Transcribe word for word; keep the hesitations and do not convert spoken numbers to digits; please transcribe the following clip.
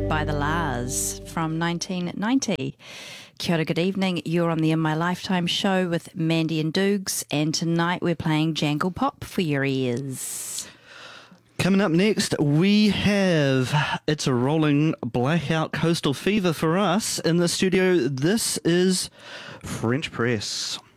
by the Lars from nineteen ninety. Kia ora, good evening. You're on the In My Lifetime show with Mandy and Doogs, and tonight we're playing Jangle Pop for your ears. Coming up next, we have It's a Rolling Blackout Coastal Fever for us in the studio. This is French Press.